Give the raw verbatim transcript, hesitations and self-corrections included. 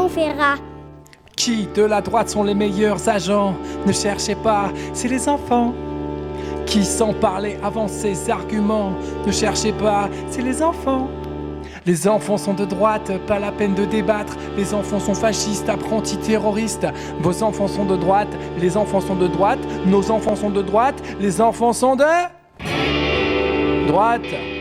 Montferrat. Qui de la droite sont les meilleurs agents? Ne cherchez pas, c'est les enfants. Qui sans parler avance ses arguments? Ne cherchez pas, c'est les enfants. Les enfants sont de droite, pas la peine de débattre. Les enfants sont fascistes, apprentis terroristes. Vos enfants sont de droite, les enfants sont de droite. Nos enfants sont de droite, les enfants sont de droite.